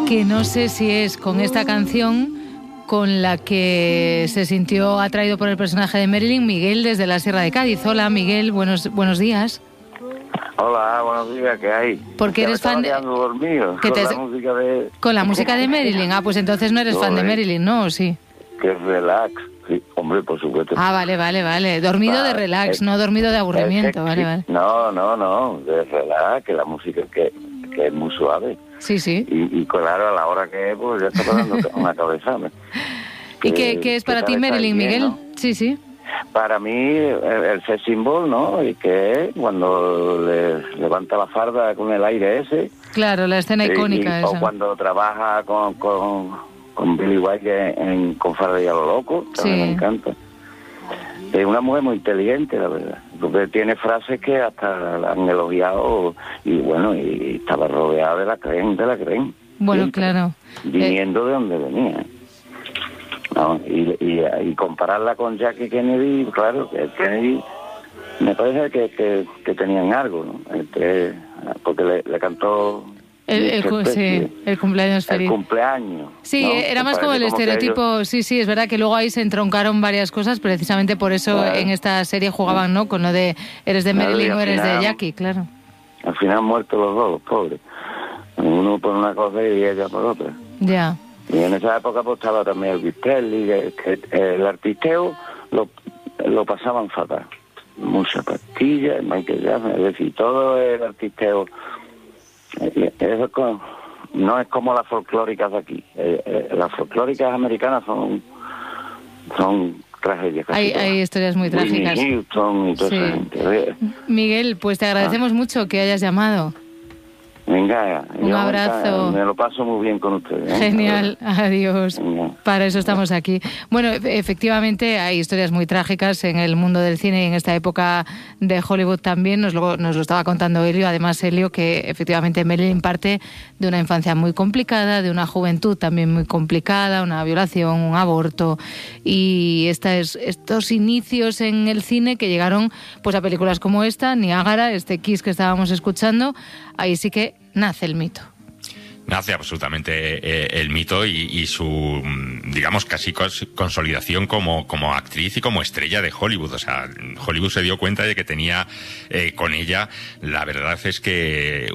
que no sé si es con esta canción con la que se sintió atraído por el personaje de Marilyn. Miguel, desde la Sierra de Cádiz. Hola, Miguel, buenos días. Hola, buenos días, ¿qué hay? Porque eres fan de... dormido con la música de... Marilyn. Ah, pues entonces no eres fan de Marilyn, ¿no? ¿O sí? Que relax. Sí, hombre, por supuesto. Ah, vale. Dormido de relax, no dormido de aburrimiento. Vale. No, de relax, que la música que es muy suave. Sí. Y claro, a la hora que es, pues ya está dando una cabezada. ¿Y qué es para ti Marilyn, Miguel? ¿No? Sí. Para mí, el sex symbol, ¿no? Y que es cuando le levanta la farda con el aire ese. Claro, la escena icónica esa. O cuando trabaja con Billy White con Farda y a lo loco, también me encanta. Es una mujer muy inteligente, la verdad, porque tiene frases que hasta la han elogiado y estaba rodeada de la creen. Bueno, siempre, claro. Viniendo de donde venía. No, y compararla con Jackie Kennedy, claro, que Kennedy me parece que tenían algo, ¿no? Porque le cantó... El cumpleaños feliz. El cumpleaños. Sí, ¿no? era más como el estereotipo. Sí, es verdad que luego ahí se entroncaron varias cosas, precisamente por eso en esta serie jugaban, ¿no? Con lo de eres de Marilyn o eres de Jackie, claro. Al final han muerto los dos, los pobres. Uno por una cosa y ella por otra. Ya. Y en esa época pues estaba también el Vistelli, que el artisteo lo pasaban fatal. Mucha pastilla, Michael Jackson, es decir, todo el artisteo. Eso no es como las folclóricas de aquí. Las folclóricas americanas son tragedias. Hay historias muy trágicas. Houston y toda esa gente. Miguel, pues te agradecemos mucho que hayas llamado. Venga, un abrazo. Me lo paso muy bien con ustedes. Genial, adiós. Venga. Para eso estamos aquí. Bueno, efectivamente hay historias muy trágicas en el mundo del cine y en esta época de Hollywood también. Nos lo estaba contando Elio, además Elio, que efectivamente Marilyn parte de una infancia muy complicada, de una juventud también muy complicada, una violación, un aborto y estos inicios en el cine que llegaron pues a películas como esta, Niágara, Kiss que estábamos escuchando. Ahí sí que nace el mito. Nace absolutamente el mito y su, digamos, casi consolidación como actriz y como estrella de Hollywood. O sea, Hollywood se dio cuenta de que tenía con ella, la verdad es que